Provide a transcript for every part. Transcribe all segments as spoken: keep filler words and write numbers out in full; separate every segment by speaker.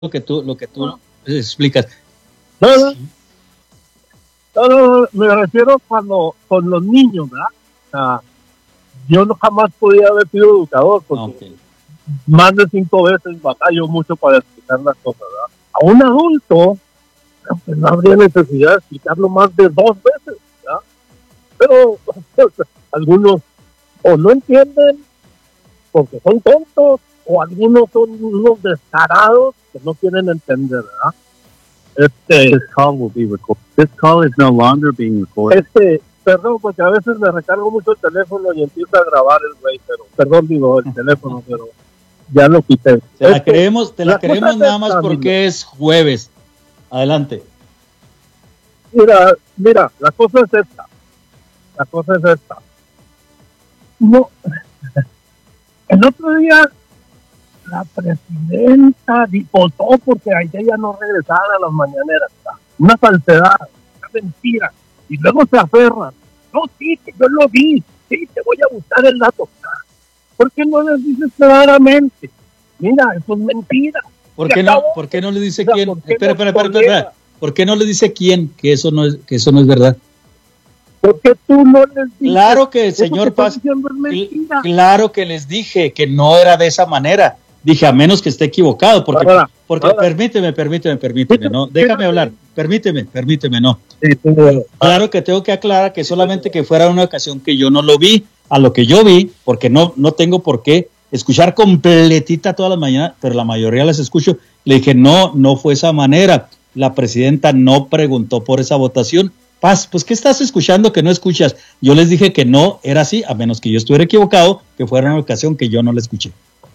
Speaker 1: lo que tú, lo que tú no. explicas.
Speaker 2: No, no, no, no, me refiero cuando con los niños, ¿verdad? O sea, yo no jamás podía haber sido educador porque okay. más de cinco veces batallo mucho para explicar las cosas, ¿verdad? A un adulto pues, no habría necesidad de explicarlo más de dos veces, ¿verdad? Pero pues, algunos o no entienden porque son tontos o algunos son unos descarados que no quieren entender, ¿verdad? Este,
Speaker 3: This call will be recorded. This call is no longer being recorded.
Speaker 2: Este, perdón, porque a veces me recargo mucho el teléfono y empiezo a grabar el güey, pero, perdón, digo, el teléfono, pero ya lo quité.
Speaker 1: Te la este, creemos, te la, la creemos nada más esta, porque mira. Es jueves. Adelante.
Speaker 2: Mira, mira, la cosa es esta. La cosa es esta. No, el otro día la presidenta votó porque a ella no regresara a las mañaneras. Una falsedad, una mentira. Y luego se aferran. No, sí, que yo lo vi. Sí, te voy a buscar el dato. ¿Por qué no les dices claramente? Mira, eso es mentira.
Speaker 1: ¿Por qué no, ¿por qué no le dice quién? Espera, espera, espera, espera. ¿Por qué no le dice quién que eso no es, que eso no es verdad?
Speaker 2: Porque tú no les dices.
Speaker 1: Claro que, señor Paz, claro que les dije que no era de esa manera. Dije, a menos que esté equivocado, porque, ahora, porque ahora. permíteme, permíteme, permíteme, no, déjame hablar, permíteme, permíteme, no. Sí, sí, sí. Claro que tengo que aclarar que solamente que fuera una ocasión que yo no lo vi, a lo que yo vi, porque no, no tengo por qué escuchar completita todas las mañanas, pero la mayoría las escucho. Le dije, no, no fue esa manera. La presidenta no preguntó por esa votación. Paz, pues, ¿qué estás escuchando que no escuchas? Yo les dije que no era así, a menos que yo estuviera equivocado, que fuera una ocasión que yo no la escuché.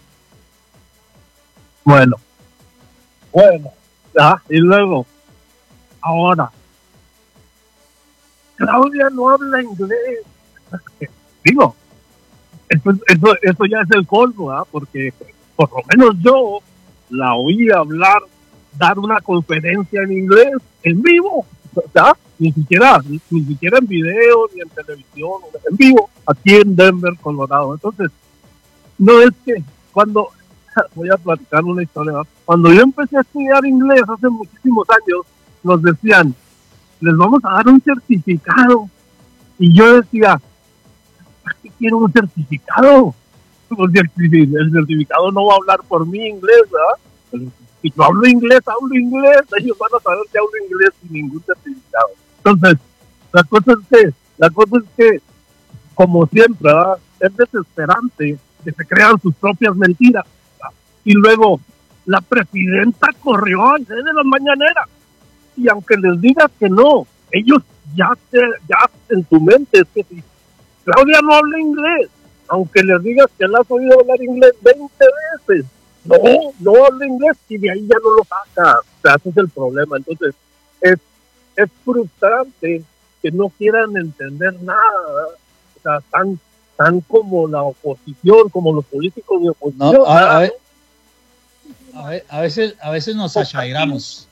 Speaker 2: Bueno, bueno, ya, y luego, ahora, Claudia no habla inglés. Digo, eso, eso, eso ya es el colmo, ¿eh? Porque por lo menos yo la oí hablar, dar una conferencia en inglés, en vivo, ¿ya? Ni siquiera, ni, ni siquiera en video, ni en televisión, en vivo, aquí en Denver, Colorado. Entonces, no es que cuando... voy a platicar una historia. Cuando yo empecé a estudiar inglés hace muchísimos años, nos decían, les vamos a dar un certificado. Y yo decía, ¿para qué quiero un certificado? Porque el certificado no va a hablar por mí inglés, ¿verdad? Si yo hablo inglés, hablo inglés. Ellos van a saber que hablo inglés sin ningún certificado. Entonces, la cosa es que, la cosa es que, como siempre, ¿verdad? Es desesperante que se crean sus propias mentiras. Y luego la presidenta corrió a hacer de las mañaneras. Y aunque les digas que no, ellos ya, te, ya en su mente es que si Claudia no habla inglés, aunque les digas que la has oído hablar inglés veinte veces, no, no habla inglés y de ahí ya no lo saca. O sea, ese es el problema. Entonces, es, es frustrante que no quieran entender nada, ¿verdad? O sea, tan, tan como la oposición, como los políticos de oposición.
Speaker 1: No, a, a ver. A, ver, a veces a veces nos achairamos.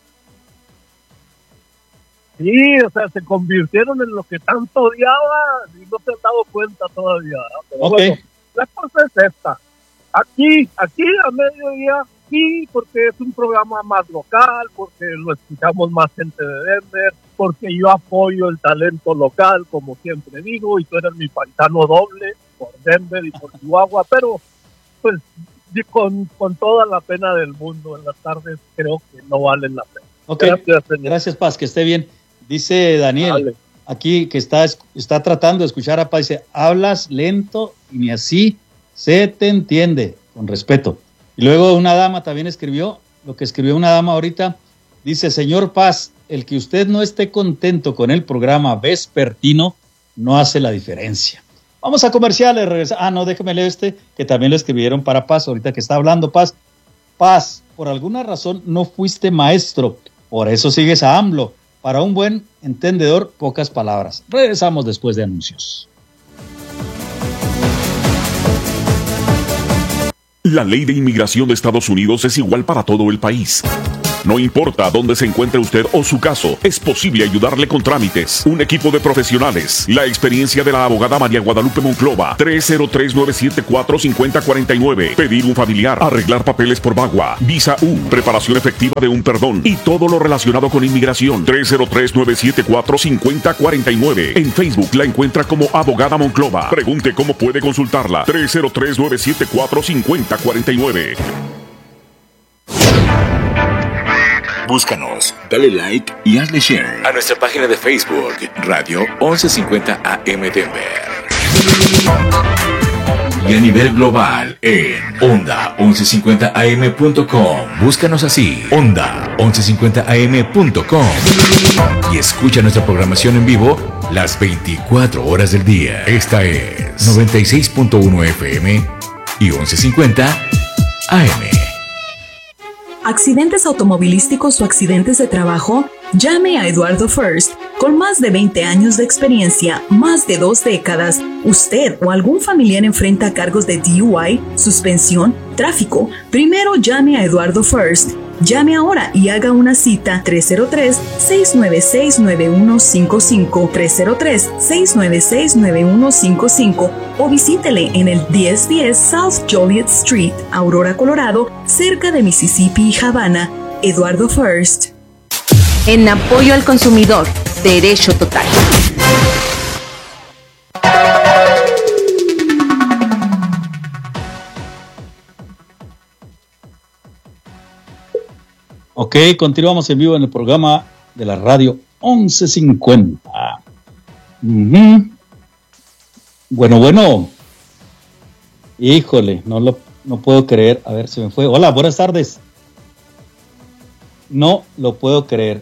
Speaker 2: Sí, o sea, se convirtieron en lo que tanto odiaba y no se han dado cuenta todavía. Pero
Speaker 1: okay.
Speaker 2: Bueno, la cosa es esta. Aquí, aquí a mediodía, sí, porque es un programa más local, porque lo escuchamos más gente de Denver, porque yo apoyo el talento local, como siempre digo, y tú eres mi paisano doble por Denver y por Chihuahua, pero pues Con, con toda la pena del mundo en las tardes creo que no valen la pena.
Speaker 1: Ok, gracias, gracias Paz, que esté bien. Dice Daniel, vale. Aquí que está, está tratando de escuchar a Paz, dice, hablas lento y ni así se te entiende, con respeto. Y luego una dama también escribió, lo que escribió una dama ahorita, dice, señor Paz, el que usted no esté contento con el programa vespertino no hace la diferencia. Vamos a comerciales, regresa. Ah, no, déjeme leer este, que también lo escribieron para Paz, ahorita que está hablando Paz. Paz, por alguna razón no fuiste maestro, por eso sigues a AMLO. Para un buen entendedor, pocas palabras. Regresamos después de anuncios.
Speaker 4: La ley de inmigración de Estados Unidos es igual para todo el país. No importa dónde se encuentre usted o su caso, es posible ayudarle con trámites. Un equipo de profesionales. La experiencia de la abogada María Guadalupe Monclova. tres cero tres, nueve siete cuatro, cinco cero cuatro nueve. Pedir un familiar. Arreglar papeles por Bagua. Visa U. Preparación efectiva de un perdón. Y todo lo relacionado con inmigración. tres cero tres, nueve siete cuatro, cinco cero cuatro nueve. En Facebook la encuentra como Abogada Monclova. Pregunte cómo puede consultarla. tres cero tres, nueve siete cuatro, cinco cero cuatro nueve.
Speaker 5: Búscanos, dale like y hazle share a nuestra página de Facebook, Radio once cincuenta A M Denver. Y a nivel global en onda once cincuenta a eme punto com. Búscanos así, onda once cincuenta a eme punto com. Y escucha nuestra programación en vivo las veinticuatro horas del día. Esta es noventa y seis punto uno F M y once cincuenta A M.
Speaker 6: ¿Accidentes automovilísticos o accidentes de trabajo? Llame a Eduardo First. Con más de veinte años de experiencia, más de dos décadas, usted o algún familiar enfrenta cargos de D U I, suspensión, tráfico. Primero llame a Eduardo First. Llame ahora y haga una cita tres cero tres, seis nueve seis, nueve uno cinco cinco, tres cero tres, seis nueve seis, nueve uno cinco cinco o visítele en el diez diez South Joliet Street, Aurora, Colorado, cerca de Mississippi y Havana. Eduardo First.
Speaker 7: En apoyo al consumidor, Derecho Total.
Speaker 1: Ok, continuamos en vivo en el programa de la radio once cincuenta. Uh-huh. Bueno, bueno. Híjole, no lo no puedo creer. A ver, se me fue. Hola, buenas tardes. No lo puedo creer.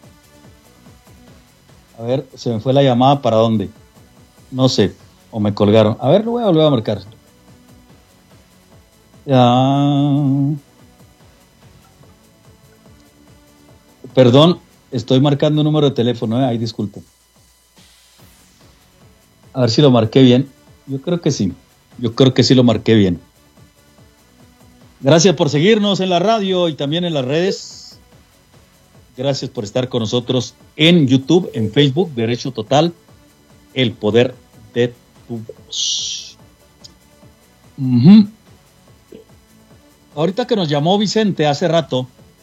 Speaker 1: A ver, se me fue la llamada. ¿Para dónde? No sé. O me colgaron. A ver, lo voy a volver a marcar. Ya... Perdón, estoy marcando un número de teléfono, ¿eh? Ay, disculpen. A ver si lo marqué bien. Yo creo que sí. Yo creo que sí lo marqué bien. Gracias por seguirnos en la radio y también en las redes. Gracias por estar con nosotros en YouTube, en Facebook, Derecho Total, el poder de tu voz. Uh-huh. Ahorita que nos llamó Vicente hace rato,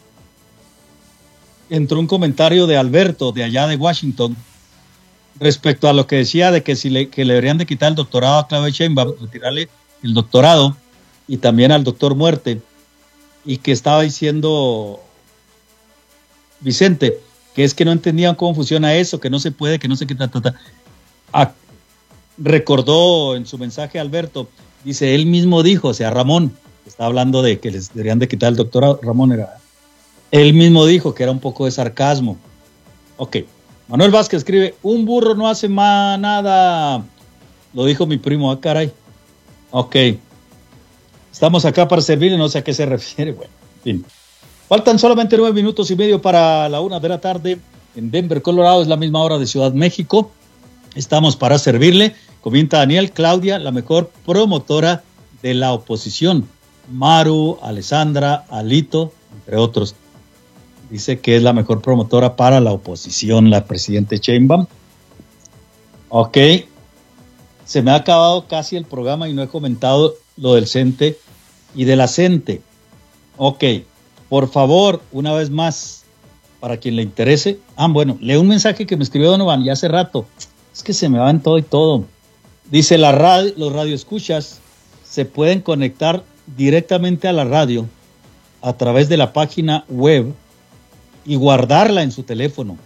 Speaker 1: entró un comentario de Alberto, de allá de Washington, respecto a lo que decía de que si le, que le deberían de quitar el doctorado a Claudia Sheinbaum, retirarle el doctorado, y también al doctor Muerte, y que estaba diciendo Vicente, que es que no entendían cómo funciona eso, que no se puede, que no se quita, ta, ta. Ah, recordó en su mensaje a Alberto, dice, él mismo dijo, o sea, Ramón, está hablando de que les deberían de quitar el doctorado, Ramón era... Él mismo dijo que era un poco de sarcasmo. Ok. Manuel Vázquez escribe, un burro no hace más nada. Lo dijo mi primo, ah, caray. Ok. Estamos acá para servirle, no sé a qué se refiere. Bueno, en fin. Faltan solamente nueve minutos y medio para la una de la tarde. En Denver, Colorado, es la misma hora de Ciudad México. Estamos para servirle. Comenta Daniel, Claudia, la mejor promotora de la oposición. Maru, Alessandra, Alito, entre otros. Dice que es la mejor promotora para la oposición, la presidente Sheinbaum. Ok. Se me ha acabado casi el programa y no he comentado lo del CENTE y de la CENTE. Ok. Por favor, una vez más, para quien le interese. Ah, bueno, leo un mensaje que me escribió Donovan ya hace rato. Es que se me va en todo y todo. Dice, la radio, los radioescuchas se pueden conectar directamente a la radio a través de la página web y guardarla en su teléfono.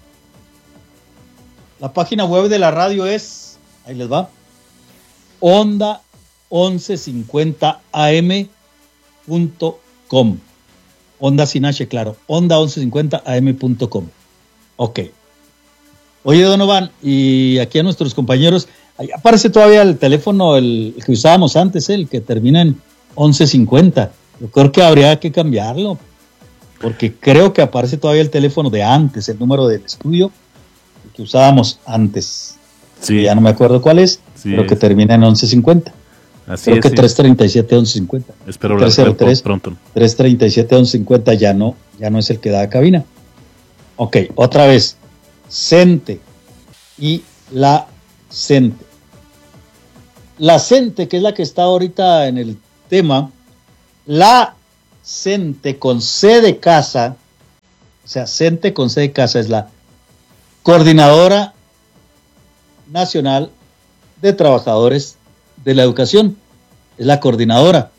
Speaker 1: La página web de la radio es, ahí les va, onda once cincuenta a eme punto com. Onda sin H, claro. Onda once cincuenta a eme punto com. Ok. Oye, Donovan, y aquí a nuestros compañeros, ahí aparece todavía el teléfono, el, el que usábamos antes, el que termina en once cincuenta. Yo creo que habría que cambiarlo, porque creo que aparece todavía el teléfono de antes, el número del estudio que usábamos antes. Sí. Ya no me acuerdo cuál es, sí, pero que termina en once cincuenta.
Speaker 8: Así
Speaker 1: Creo
Speaker 8: es,
Speaker 1: que
Speaker 8: sí.
Speaker 1: trescientos treinta y siete, once cincuenta.
Speaker 8: Espero hablar pronto.
Speaker 1: trescientos treinta y siete, once cincuenta ya no, ya no es el que da cabina. Ok, otra vez. CENTE y la CENTE. La CENTE, que es la que está ahorita en el tema, la CENTE con C de casa, o sea, CENTE con C de casa es la Coordinadora Nacional de Trabajadores de la Educación, es la coordinadora.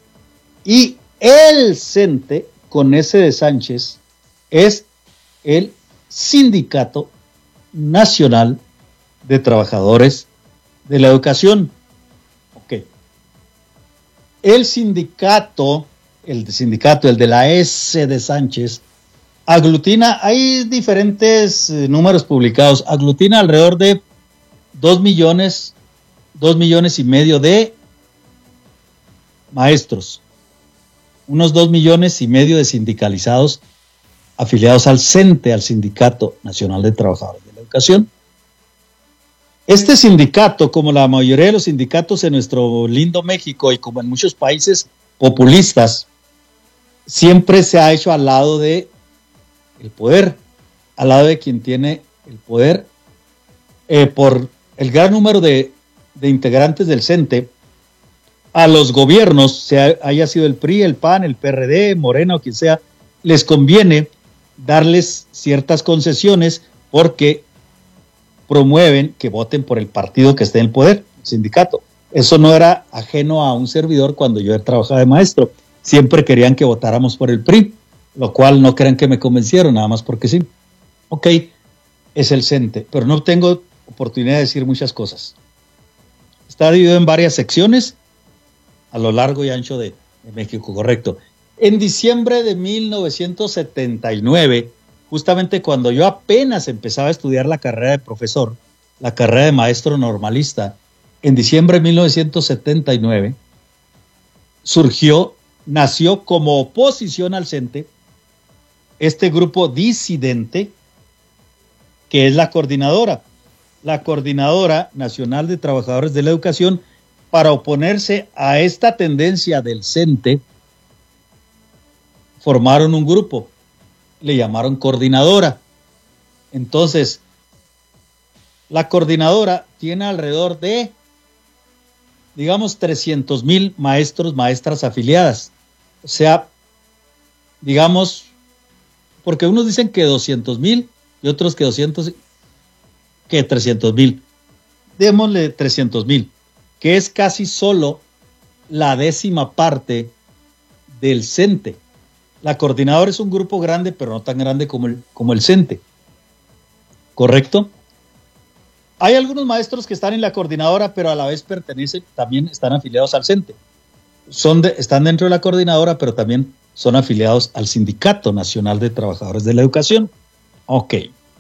Speaker 1: Y el CENTE, con S de Sánchez, es el Sindicato Nacional de Trabajadores de la Educación. Ok. El sindicato, el sindicato, el de la S de Sánchez, aglutina, hay diferentes eh, números publicados, aglutina alrededor de dos millones, dos millones y medio de maestros, unos dos millones y medio de sindicalizados afiliados al CENTE, al Sindicato Nacional de Trabajadores de la Educación. Este sindicato, como la mayoría de los sindicatos en nuestro lindo México y como en muchos países populistas, siempre se ha hecho al lado de el poder, al lado de quien tiene el poder, eh, por el gran número de, de integrantes del CENTE. A los gobiernos, sea haya sido el P R I, el P A N, el P R D, Morena o quien sea, les conviene darles ciertas concesiones porque promueven que voten por el partido que esté en el poder, el sindicato. Eso no era ajeno a un servidor cuando yo trabajaba de maestro. Siempre querían que votáramos por el P R I, lo cual no crean que me convencieron, nada más porque sí. Ok, es el CENTE, pero no tengo oportunidad de decir muchas cosas. Está dividido en varias secciones a lo largo y ancho de, de México, correcto. En diciembre de mil novecientos setenta y nueve, justamente cuando yo apenas empezaba a estudiar la carrera de profesor, la carrera de maestro normalista, en diciembre de mil novecientos setenta y nueve, surgió, nació como oposición al CENTE, este grupo disidente, que es la coordinadora, la Coordinadora Nacional de Trabajadores de la Educación, para oponerse a esta tendencia del CENTE, formaron un grupo, le llamaron coordinadora. Entonces, la coordinadora tiene alrededor de, digamos, trescientos mil maestros, maestras afiliadas. O sea, digamos, porque unos dicen que doscientos mil y otros que doscientos, que trescientos mil. Démosle trescientos mil, que es casi solo la décima parte del CENTE. La coordinadora es un grupo grande, pero no tan grande como el, como el CENTE. ¿Correcto? Hay algunos maestros que están en la coordinadora, pero a la vez pertenecen, también están afiliados al CENTE. Son de, están dentro de la coordinadora, pero también son afiliados al Sindicato Nacional de Trabajadores de la Educación. Ok.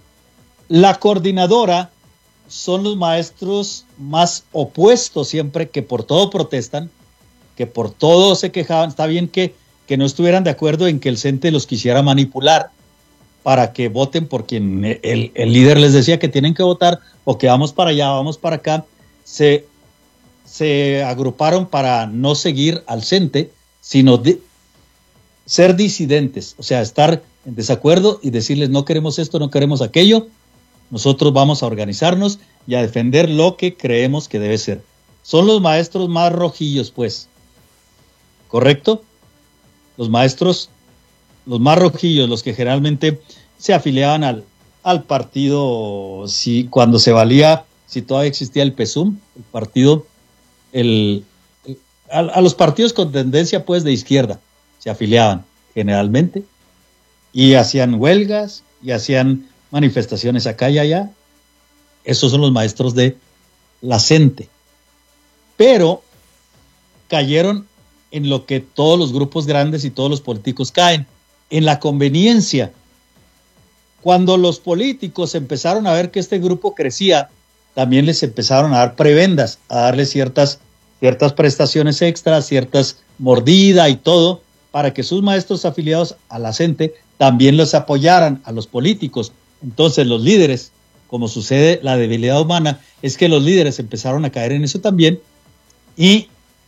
Speaker 1: La coordinadora son los maestros más opuestos siempre, que por todo protestan, que por todo se quejaban. Está bien que, que no estuvieran de acuerdo en que el CENTE los quisiera manipular para que voten por quien el, el líder les decía que tienen que votar, o que vamos para allá, vamos para acá. Se, se agruparon para no seguir al CENTE, sino de, ser disidentes, o sea, estar en desacuerdo y decirles no queremos esto, no queremos aquello. Nosotros vamos a organizarnos y a defender lo que creemos que debe ser. Son los maestros más rojillos, pues. ¿Correcto? Los maestros, los más rojillos, los que generalmente se afiliaban al, al partido, si, cuando se valía, si todavía existía el P S U M, el partido, el, el, a, a los partidos con tendencia, pues, de izquierda, se afiliaban generalmente y hacían huelgas y hacían manifestaciones acá y allá. Esos son los maestros de la CENTE. Pero cayeron en lo que todos los grupos grandes y todos los políticos caen, en la conveniencia. Cuando los políticos empezaron a ver que este grupo crecía, también les empezaron a dar prebendas, a darles ciertas, ciertas prestaciones extras, ciertas mordidas y todo, para que sus maestros afiliados a la CENTE también los apoyaran a los políticos. Entonces los líderes, como sucede la debilidad humana, es que los líderes empezaron a caer en eso también y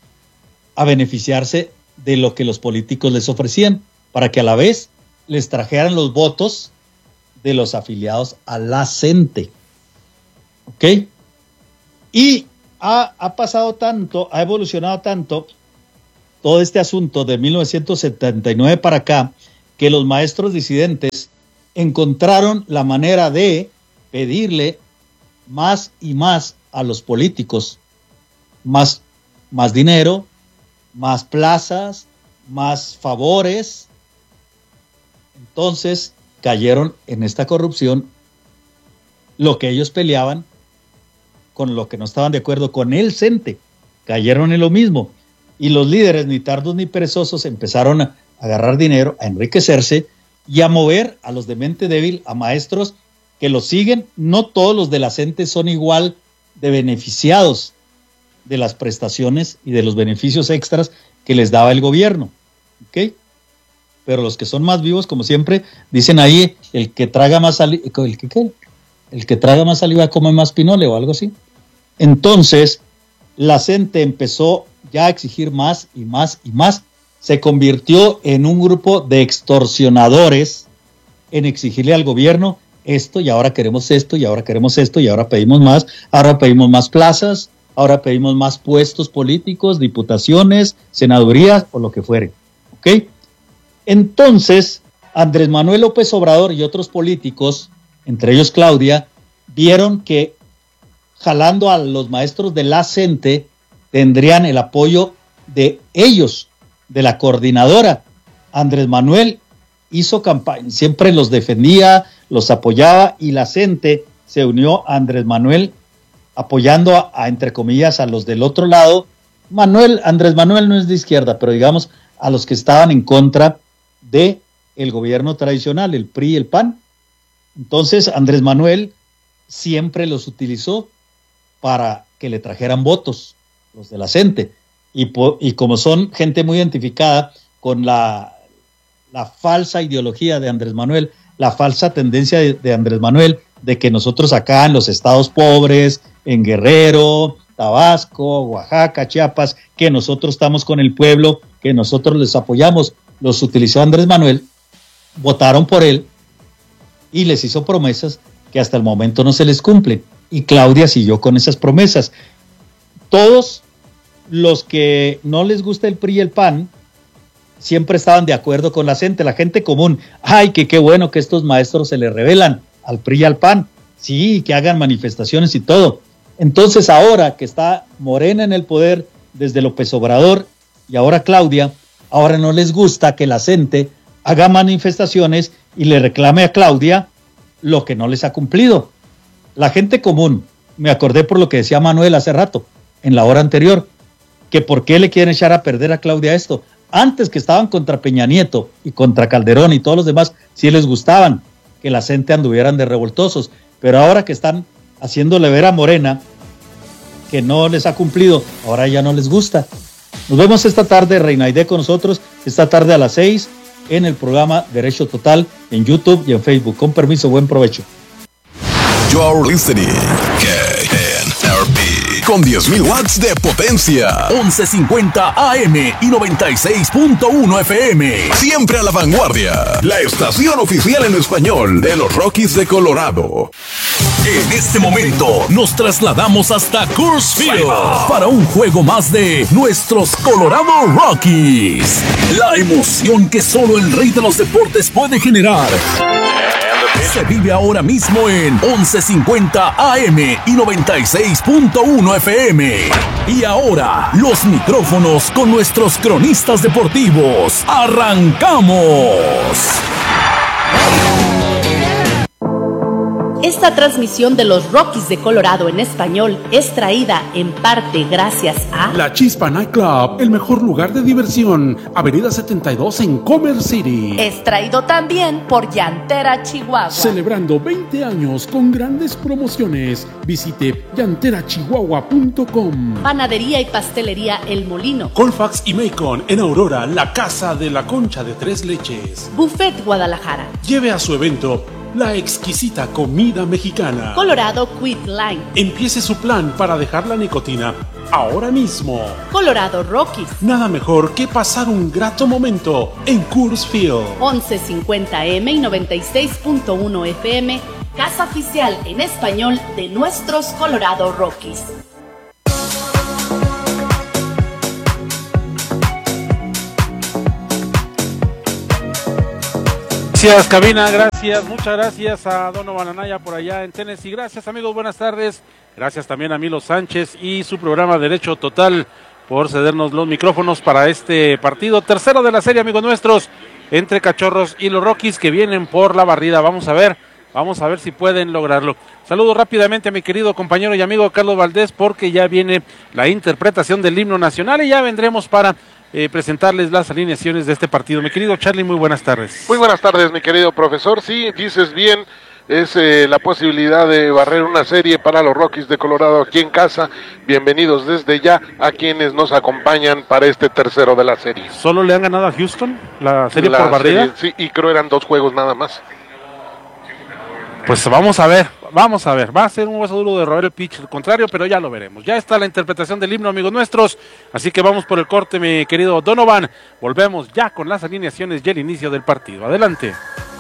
Speaker 1: a beneficiarse de lo que los políticos les ofrecían, para que a la vez les trajeran los votos de los afiliados a la CENTE. ¿Ok? Y ha, ha pasado tanto, ha evolucionado tanto todo este asunto de mil novecientos setenta y nueve para acá, que los maestros disidentes encontraron la manera de pedirle más y más a los políticos, más, más dinero, más plazas, más favores. Entonces cayeron en esta corrupción, lo que ellos peleaban con lo que no estaban de acuerdo con el CENTE, cayeron en lo mismo. Y los líderes, ni tardos ni perezosos, empezaron a agarrar dinero, a enriquecerse y a mover a los de mente débil, a maestros que los siguen. No todos los de la CENTE son igual de beneficiados de las prestaciones y de los beneficios extras que les daba el gobierno. ¿Ok? Pero los que son más vivos, como siempre, dicen ahí, el que traga más saliva, el que, ¿qué? El que traga más saliva come más pinole o algo así. Entonces, la CENTE empezó ya a exigir más y más y más. Se convirtió en un grupo de extorsionadores en exigirle al gobierno esto, y ahora queremos esto, y ahora queremos esto, y ahora pedimos más, ahora pedimos más plazas, ahora pedimos más puestos políticos, diputaciones, senadurías o lo que fuere. ¿Ok? Entonces, Andrés Manuel López Obrador y otros políticos, entre ellos Claudia, vieron que jalando a los maestros de la CENTE tendrían el apoyo de ellos, de la coordinadora. Andrés Manuel hizo campaña, siempre los defendía, los apoyaba, y la CENTE se unió a Andrés Manuel apoyando a, a, entre comillas, a los del otro lado. Manuel, Andrés Manuel no es de izquierda, pero digamos a los que estaban en contra de el gobierno tradicional, el P R I y el P A N. Entonces Andrés Manuel siempre los utilizó para que le trajeran votos, los de la CENTE, y, po, y como son gente muy identificada con la, la falsa ideología de Andrés Manuel, la falsa tendencia de, de Andrés Manuel, de que nosotros acá en los estados pobres, en Guerrero, Tabasco, Oaxaca, Chiapas, que nosotros estamos con el pueblo, que nosotros les apoyamos, los utilizó Andrés Manuel, votaron por él y les hizo promesas que hasta el momento no se les cumplen. Y Claudia siguió con esas promesas. Todos los que no les gusta el P R I y el P A N siempre estaban de acuerdo con la CENTE, la gente común. Ay, que qué bueno que estos maestros se le rebelan al P R I y al P A N. Sí, que hagan manifestaciones y todo. Entonces ahora que está Morena en el poder desde López Obrador y ahora Claudia, ahora no les gusta que la CENTE haga manifestaciones y le reclame a Claudia lo que no les ha cumplido. La gente común, me acordé por lo que decía Manuel hace rato, en la hora anterior, que por qué le quieren echar a perder a Claudia esto. Antes que estaban contra Peña Nieto y contra Calderón y todos los demás, sí les gustaban que la CENTE anduvieran de revoltosos, pero ahora que están haciéndole ver a Morena que no les ha cumplido, ahora ya no les gusta. Nos vemos esta tarde, Reina Aide con nosotros, esta tarde a las seis, en el programa Derecho Total, en YouTube y en Facebook. Con permiso, buen provecho.
Speaker 8: You're listening K N R P con diez mil watts de potencia, once cincuenta A M y noventa y seis punto uno F M. Siempre a la vanguardia. La estación oficial en español de los Rockies de Colorado. En este momento nos trasladamos hasta Coors Field para un juego más de nuestros Colorado Rockies. La emoción que solo el rey de los deportes puede generar se vive ahora mismo en once cincuenta A M y noventa y seis punto uno F M. Y ahora, los micrófonos con nuestros cronistas deportivos. ¡Arrancamos!
Speaker 9: Esta transmisión de los Rockies de Colorado en español es traída en parte gracias a
Speaker 10: La Chispa Night Club, el mejor lugar de diversión, Avenida setenta y dos en Commerce City.
Speaker 9: Es traído también por Llantera Chihuahua.
Speaker 10: Celebrando veinte años con grandes promociones. Visite llantera chihuahua punto com.
Speaker 9: Panadería y pastelería El Molino.
Speaker 10: Colfax y Macon en Aurora, la casa de la concha de tres leches.
Speaker 9: Buffet Guadalajara.
Speaker 10: Lleve a su evento la exquisita comida mexicana.
Speaker 9: Colorado Quit Line.
Speaker 10: Empiece su plan para dejar la nicotina ahora mismo.
Speaker 9: Colorado Rockies.
Speaker 10: Nada mejor que pasar un grato momento en Coors Field.
Speaker 9: once cincuenta A M y noventa y seis punto uno F M, casa oficial en español de nuestros Colorado Rockies.
Speaker 11: Gracias, cabina, gracias, muchas gracias a Donovan Anaya por allá en Tennessee. Gracias, amigos, buenas tardes. Gracias también a Milo Sánchez y su programa Derecho Total por cedernos los micrófonos para este partido. Tercero de la serie, amigos nuestros, entre Cachorros y los Rockies que vienen por la barrida. Vamos a ver, vamos a ver si pueden lograrlo. Saludo rápidamente a mi querido compañero y amigo Carlos Valdés porque ya viene la interpretación del himno nacional y ya vendremos para Eh, presentarles las alineaciones de este partido. Mi querido Charlie, muy buenas tardes.
Speaker 12: Muy buenas tardes, mi querido profesor. Sí, dices bien, es eh, la posibilidad de barrer una serie para los Rockies de Colorado aquí en casa. Bienvenidos desde ya a quienes nos acompañan para este tercero de la serie.
Speaker 11: ¿Solo le han ganado a Houston la serie
Speaker 12: la
Speaker 11: por barrida?
Speaker 12: Serie, sí, y creo eran dos juegos nada más.
Speaker 11: Pues vamos a ver, vamos a ver. Va a ser un hueso duro de roer el pitch, el contrario, pero ya lo veremos. Ya está la interpretación del himno, amigos nuestros. Así que vamos por el corte, mi querido Donovan. Volvemos ya con las alineaciones y el inicio del partido. Adelante.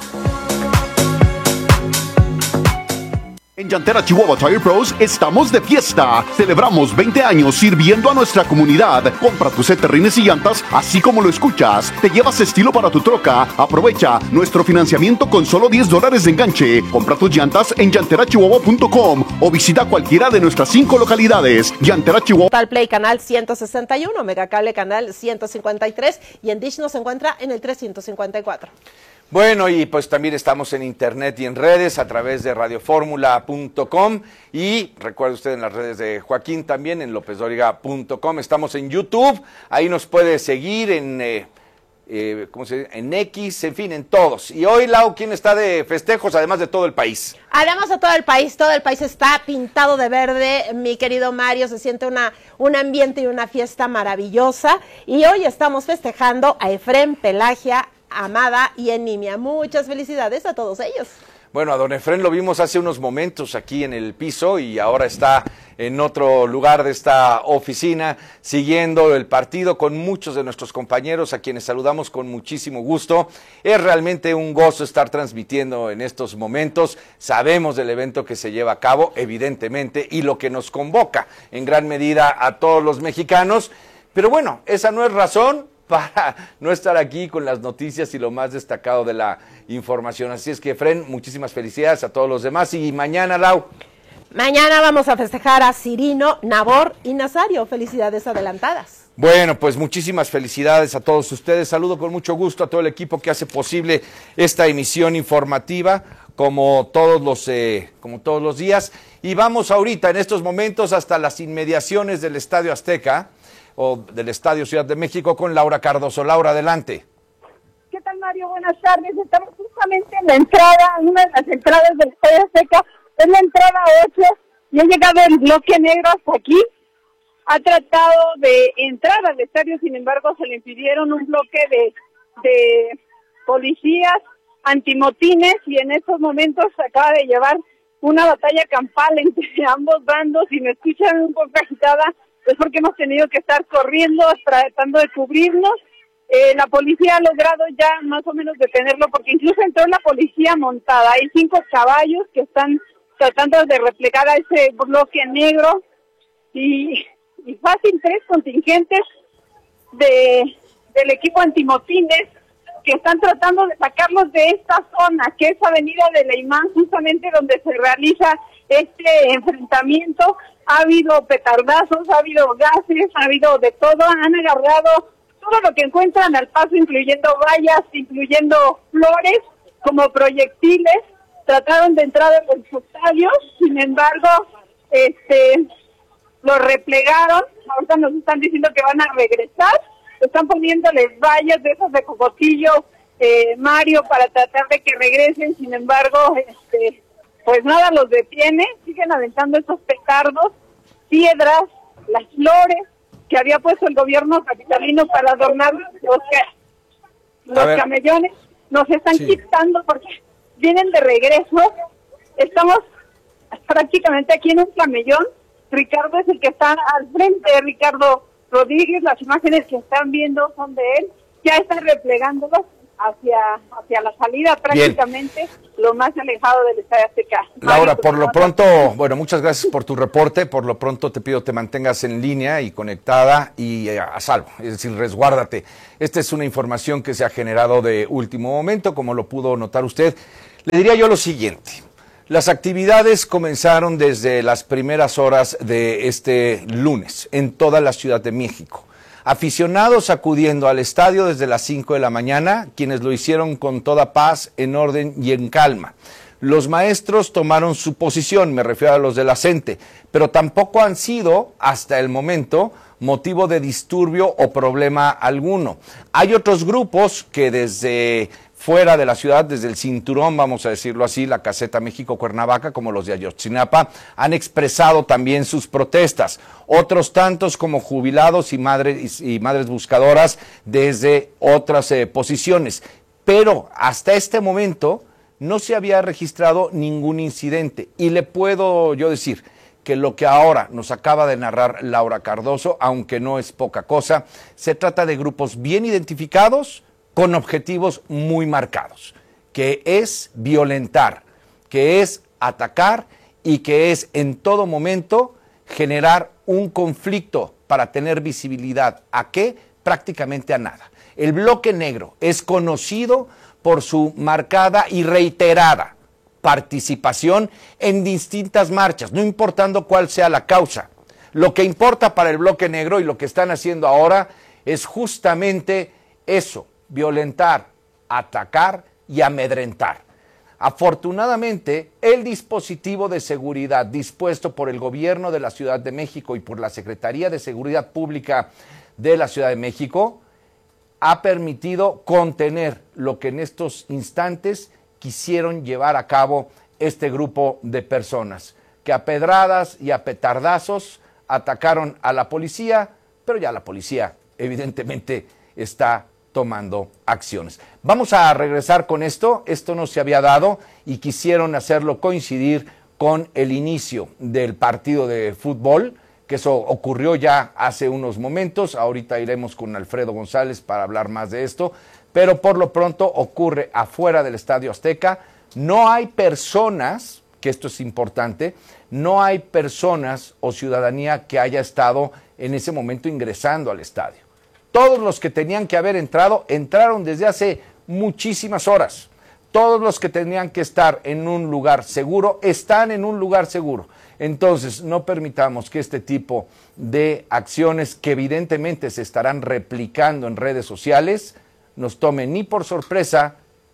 Speaker 13: En Llantera Chihuahua Tire Pros estamos de fiesta. Celebramos veinte años sirviendo a nuestra comunidad. Compra tus set de rines y llantas así como lo escuchas. Te llevas estilo para tu troca. Aprovecha nuestro financiamiento con solo diez dólares de enganche. Compra tus llantas en llantera chihuahua punto com o visita cualquiera de nuestras cinco localidades. Llantera Chihuahua.
Speaker 14: Total Play canal ciento sesenta y uno, Megacable canal ciento cincuenta y tres y en Dish nos encuentra en el trescientos cincuenta y cuatro.
Speaker 15: Bueno, y pues también estamos en internet y en redes a través de radio fórmula punto com y recuerde usted en las redes de Joaquín también en lópez dóriga punto com. Estamos en YouTube, ahí nos puede seguir en, eh, eh, ¿cómo se dice? En X, en fin, en todos. Y hoy, Lau, ¿quién está de festejos además de todo el país?
Speaker 14: Además de todo el país, todo el país está pintado de verde, mi querido Mario, se siente una, un ambiente y una fiesta maravillosa y hoy estamos festejando a Efrén, Pelagia, Amada y Enimia. Muchas felicidades a todos ellos.
Speaker 15: Bueno, a don Efrén lo vimos hace unos momentos aquí en el piso y ahora está en otro lugar de esta oficina siguiendo el partido con muchos de nuestros compañeros a quienes saludamos con muchísimo gusto. Es realmente un gozo estar transmitiendo en estos momentos. Sabemos del evento que se lleva a cabo, evidentemente, y lo que nos convoca en gran medida a todos los mexicanos. Pero bueno, esa no es razón para no estar aquí con las noticias y lo más destacado de la información. Así es que, Efrén, muchísimas felicidades a todos los demás. Y mañana, Lau.
Speaker 14: Mañana vamos a festejar a Cirino, Nabor y Nazario. Felicidades adelantadas.
Speaker 15: Bueno, pues muchísimas felicidades a todos ustedes. Saludo con mucho gusto a todo el equipo que hace posible esta emisión informativa, como todos los, eh, como todos los días. Y vamos ahorita, en estos momentos, hasta las inmediaciones del Estadio Azteca, o del Estadio Ciudad de México, con Laura Cardoso. Laura, adelante.
Speaker 16: ¿Qué tal, Mario? Buenas tardes. Estamos justamente en la entrada, una de las entradas del Estadio Azteca, es la entrada ocho, y ha llegado el bloque negro hasta aquí. Ha tratado de entrar al estadio, sin embargo, se le impidieron un bloque de, de policías antimotines, y en estos momentos se acaba de llevar una batalla campal entre ambos bandos. Si me escuchan un poco agitada, es porque hemos tenido que estar corriendo, tratando de cubrirnos. Eh, la policía ha logrado ya más o menos detenerlo, porque incluso entró la policía montada. Hay cinco caballos que están tratando de replegar a ese bloque negro, y, y fácil tres contingentes de del equipo antimotines que están tratando de sacarlos de esta zona, que es Avenida de Leimán, justamente donde se realiza este enfrentamiento. Ha habido petardazos, ha habido gases, ha habido de todo, han agarrado todo lo que encuentran al paso, incluyendo vallas, incluyendo flores, como proyectiles. Trataron de entrar en los estadios, sin embargo, este, los replegaron. Ahorita nos están diciendo que van a regresar, están poniéndoles vallas de esos de cocotillo, eh, Mario, para tratar de que regresen. Sin embargo, este, pues nada los detiene, siguen aventando estos petardos, piedras, las flores que había puesto el gobierno capitalino para adornar los, los camellones. Nos están sí. quitando porque vienen de regreso. Estamos prácticamente aquí en un camellón. Ricardo es el que está al frente, Ricardo Rodríguez. Las imágenes que están viendo son de él. Ya está replegándolos hacia hacia la salida, prácticamente Bien. Lo más alejado del Estadio Azteca.
Speaker 15: Laura, por lo pronto, bueno, muchas gracias por tu reporte. Por lo pronto te pido te mantengas en línea y conectada y eh, a salvo, es decir, resguárdate. Esta es una información que se ha generado de último momento, como lo pudo notar usted. Le diría yo lo siguiente. Las actividades comenzaron desde las primeras horas de este lunes en toda la Ciudad de México. Aficionados acudiendo al estadio desde las cinco de la mañana, quienes lo hicieron con toda paz, en orden y en calma. Los maestros tomaron su posición, me refiero a los de la CENTE, pero tampoco han sido, hasta el momento, motivo de disturbio o problema alguno. Hay otros grupos que desde fuera de la ciudad, desde el cinturón, vamos a decirlo así, la caseta México-Cuernavaca, como los de Ayotzinapa, han expresado también sus protestas. Otros tantos como jubilados y madres, y madres buscadoras desde otras eh, posiciones. Pero hasta este momento no se había registrado ningún incidente. Y le puedo yo decir que lo que ahora nos acaba de narrar Laura Cardoso, aunque no es poca cosa, se trata de grupos bien identificados, con objetivos muy marcados, que es violentar, que es atacar y que es en todo momento generar un conflicto para tener visibilidad. ¿A qué? Prácticamente a nada. El bloque negro es conocido por su marcada y reiterada participación en distintas marchas, no importando cuál sea la causa. Lo que importa para el bloque negro y lo que están haciendo ahora es justamente eso: violentar, atacar y amedrentar. Afortunadamente, el dispositivo de seguridad dispuesto por el gobierno de la Ciudad de México y por la Secretaría de Seguridad Pública de la Ciudad de México ha permitido contener lo que en estos instantes quisieron llevar a cabo este grupo de personas, que a pedradas y a petardazos atacaron a la policía, pero ya la policía evidentemente está tomando acciones. Vamos a regresar con esto. Esto no se había dado y quisieron hacerlo coincidir con el inicio del partido de fútbol, que eso ocurrió ya hace unos momentos. Ahorita iremos con Alfredo González para hablar más de esto, pero por lo pronto ocurre afuera del Estadio Azteca. No hay personas, que esto es importante, no hay personas o ciudadanía que haya estado en ese momento ingresando al estadio. Todos los que tenían que haber entrado, entraron desde hace muchísimas horas. Todos los que tenían que estar en un lugar seguro, están en un lugar seguro. Entonces, no permitamos que este tipo de acciones, que evidentemente se estarán replicando en redes sociales, nos tomen ni por sorpresa,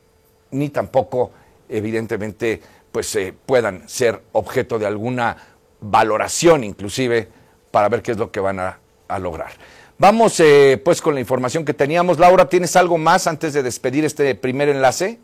Speaker 15: ni tampoco, evidentemente, pues eh, puedan ser objeto de alguna valoración, inclusive, para ver qué es lo que van a, a lograr. Vamos eh, pues con la información que teníamos. Laura, ¿tienes algo más antes de despedir este primer enlace?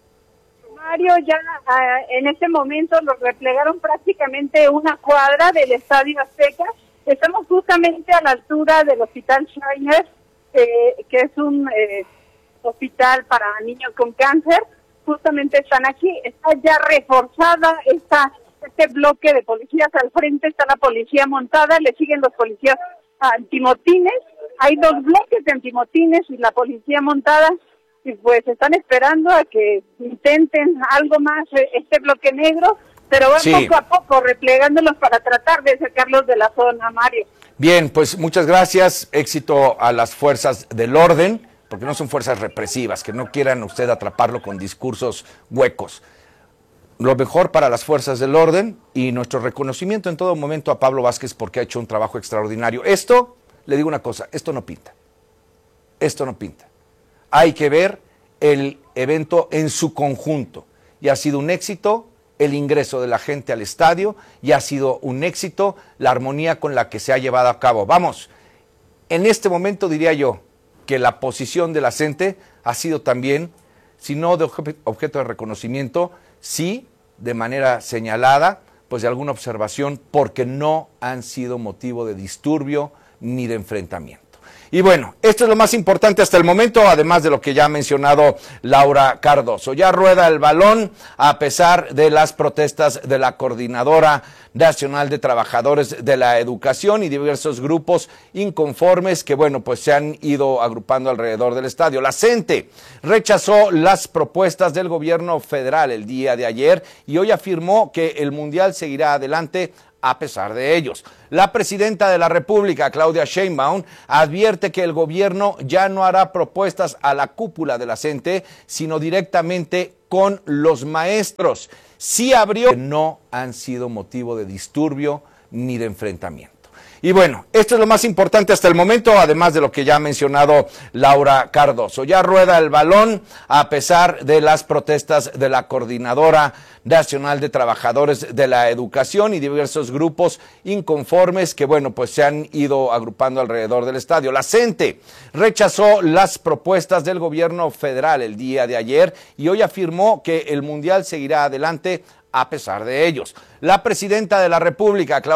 Speaker 16: Mario, ya uh, en este momento los replegaron prácticamente una cuadra del Estadio Azteca. Estamos justamente a la altura del Hospital Shiner, eh, que es un eh, hospital para niños con cáncer. Justamente están aquí, está ya reforzada esta, este bloque de policías. Al frente está la policía montada, le siguen los policías antimotines. Hay dos bloques de antimotines y la policía montada, y pues están esperando a que intenten algo más este bloque negro, pero van sí. poco a poco replegándolos para tratar de sacarlos de la zona, Mario.
Speaker 15: Bien, pues muchas gracias, éxito a las fuerzas del orden, porque no son fuerzas represivas, que no quieran usted atraparlo con discursos huecos. Lo mejor para las fuerzas del orden y nuestro reconocimiento en todo momento a Pablo Vázquez, porque ha hecho un trabajo extraordinario. Esto, le digo una cosa, esto no pinta, esto no pinta. Hay que ver el evento en su conjunto, y ha sido un éxito el ingreso de la gente al estadio, y ha sido un éxito la armonía con la que se ha llevado a cabo. Vamos, en este momento diría yo que la posición de la gente ha sido también, si no de objeto de reconocimiento, sí de manera señalada, pues de alguna observación, porque no han sido motivo de disturbio ni de enfrentamiento. Y bueno, esto es lo más importante hasta el momento, además de lo que ya ha mencionado Laura Cardoso. Ya rueda el balón a pesar de las protestas de la Coordinadora Nacional de Trabajadores de la Educación y diversos grupos inconformes que, bueno, pues se han ido agrupando alrededor del estadio. La CENTE rechazó las propuestas del gobierno federal el día de ayer y hoy afirmó que el Mundial seguirá adelante a pesar de ellos. La presidenta de la República, Claudia Sheinbaum, advierte que el gobierno ya no hará propuestas a la cúpula de la CENTE, sino directamente con los maestros. Sí abrió, no han sido motivo de disturbio ni de enfrentamiento. Y bueno, esto es lo más importante hasta el momento, además de lo que ya ha mencionado Laura Cardoso. Ya rueda el balón a pesar de las protestas de la Coordinadora Nacional de Trabajadores de la Educación y diversos grupos inconformes que, bueno, pues se han ido agrupando alrededor del estadio. La CENTE rechazó las propuestas del gobierno federal el día de ayer y hoy afirmó que el Mundial seguirá adelante a pesar de ellos. La presidenta de la República, Claudia